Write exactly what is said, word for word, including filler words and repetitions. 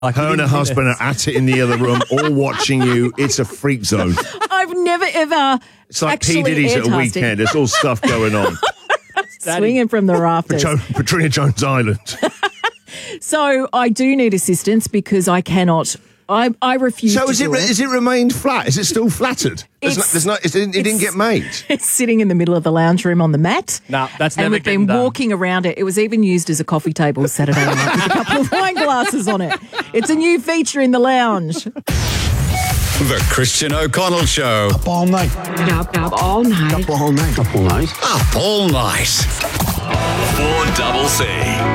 Like Her and her husband are at it in the other room, all watching you. It's a freak zone. I've never, ever It's like P. actually Diddy's at a air-tasted. weekend. There's all stuff going on. Swinging from the rafters. Jo- Patrina Jones Island. So I do need assistance because I cannot. I, I refuse So to is it, do re- it. is it remained flat? Is it still flattered? There's no, It's- there's no, it, didn't, it didn't it's- get made. It's sitting in the middle of the lounge room on the mat. No, that's and never we've getting been done. walking around it. It was even used as a coffee table Saturday night with a couple of wine glasses on it. It's a new feature in the lounge. The Christian O'Connell Show. Up all night. Up, up all night. Up all night. Up all night. Up all night. four double C.